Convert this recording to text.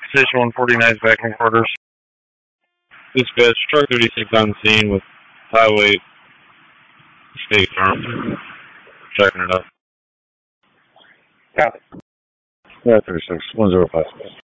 Station 149's back in quarters. Dispatch, truck 36 on scene with highway State Farm. Checking it out. Copy. Yeah, 36, 105.